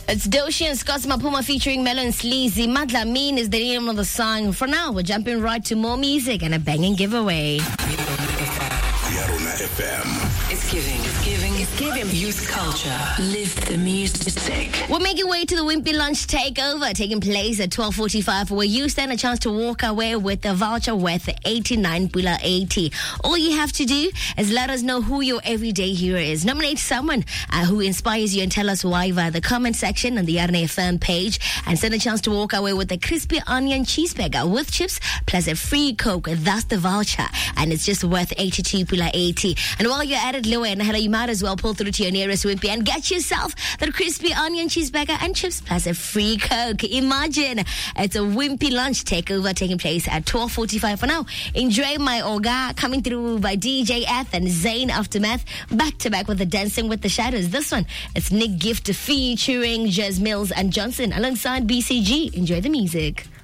It's Doshi and Scott Mapuma featuring Melo and Sleazy. Madla Mean is the name of the song. For now, we're jumping right to more music and a banging giveaway. Yarona FM. It's giving youth culture. Live the music. We're making way to the Wimpy Lunch Takeover, taking place at 12:45, where you stand a chance to walk away with a voucher worth 89.80. All you have to do is let us know who your everyday hero is. Nominate someone who inspires you and tell us why via the comment section on the Yarona FM page, and stand a chance to walk away with a crispy onion cheeseburger with chips plus a free Coke. That's the voucher, and it's just worth 82.80. And while you're at it, Lua and Hello, you might as well pull through to your nearest Wimpy and get yourself that crispy onion cheeseburger and chips plus a free Coke. Imagine it's a Wimpy Lunch Takeover taking place at 12:45. For now, enjoy my Oga coming through by DJ F and Zayn Aftermath, back to back with the Dancing with the Shadows. This one, it's Nick Gift featuring Jez Mills and Johnson alongside BCG. Enjoy the music.